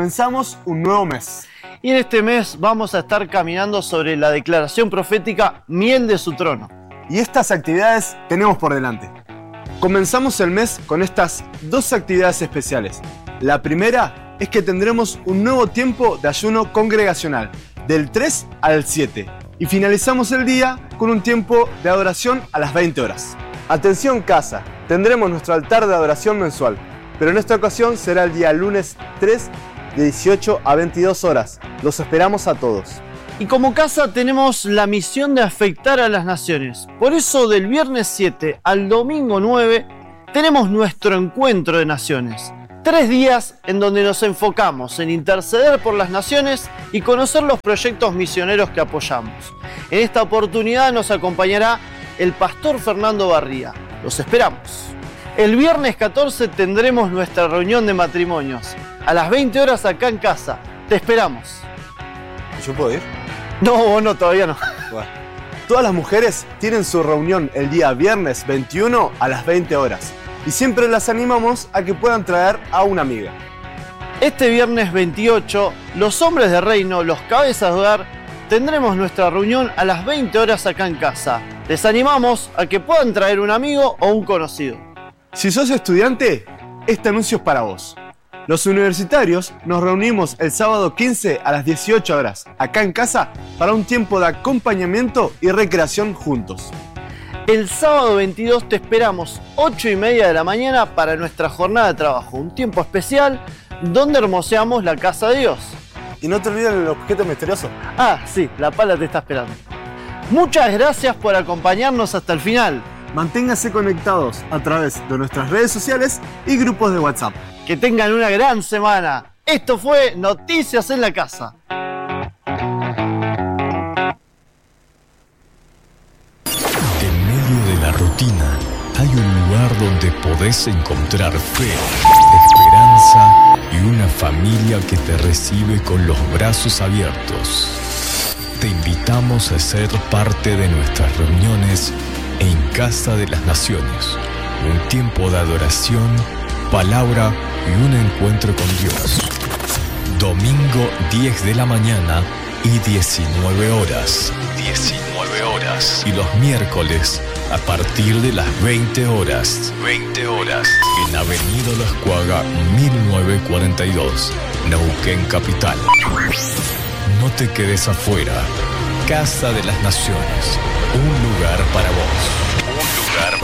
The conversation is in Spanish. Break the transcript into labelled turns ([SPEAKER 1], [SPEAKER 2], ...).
[SPEAKER 1] comenzamos un nuevo mes.
[SPEAKER 2] Y en este mes vamos a estar caminando sobre la declaración profética Miel de su trono.
[SPEAKER 1] Y estas actividades tenemos por delante. Comenzamos el mes con estas dos actividades especiales. La primera es que tendremos un nuevo tiempo de ayuno congregacional, del 3 al 7. Y finalizamos el día con un tiempo de adoración a las 20 horas. Atención casa, tendremos nuestro altar de adoración mensual, pero en esta ocasión será el día lunes 3 de 18 a 22 horas. Los esperamos a todos.
[SPEAKER 2] Y como casa tenemos la misión de afectar a las naciones. Por eso del viernes 7 al domingo 9 tenemos nuestro encuentro de naciones. 3 días en donde nos enfocamos en interceder por las naciones y conocer los proyectos misioneros que apoyamos. En esta oportunidad nos acompañará el pastor Fernando Barría. Los esperamos. El viernes 14 tendremos nuestra reunión de matrimonios. A las 20 horas acá en casa. Te esperamos.
[SPEAKER 1] ¿Yo puedo ir?
[SPEAKER 2] No, vos no, todavía no.
[SPEAKER 1] Bueno. Todas las mujeres tienen su reunión el día viernes 21 a las 20 horas. Y siempre las animamos a que puedan traer a una amiga.
[SPEAKER 2] Este viernes 28, los hombres de reino, los cabezas de hogar, tendremos nuestra reunión a las 20 horas acá en casa. Les animamos a que puedan traer un amigo o un conocido.
[SPEAKER 1] Si sos estudiante, este anuncio es para vos. Los universitarios nos reunimos el sábado 15 a las 18 horas, acá en casa, para un tiempo de acompañamiento y recreación juntos.
[SPEAKER 2] El sábado 22 te esperamos 8:30 de la mañana para nuestra jornada de trabajo, un tiempo especial donde hermoseamos la casa de Dios.
[SPEAKER 1] Y no te olvides el objeto misterioso.
[SPEAKER 2] Ah, sí, la pala te está esperando. Muchas gracias por acompañarnos hasta el final.
[SPEAKER 1] Manténganse conectados a través de nuestras redes sociales y grupos de WhatsApp.
[SPEAKER 2] Que tengan una gran semana. Esto fue Noticias en la Casa.
[SPEAKER 3] En medio de la rutina hay un lugar donde podés encontrar fe, esperanza y una familia que te recibe con los brazos abiertos. Te invitamos a ser parte de nuestras reuniones en Casa de las Naciones, un tiempo de adoración, palabra y un encuentro con Dios. Domingo 10 de la mañana y 19 horas. 19 horas. Y los miércoles a partir de las 20 horas. 20 horas. En Avenida Las Cuagas 1942, Neuquén Capital. No te quedes afuera. Casa de las Naciones. Un lugar para vos. Un lugar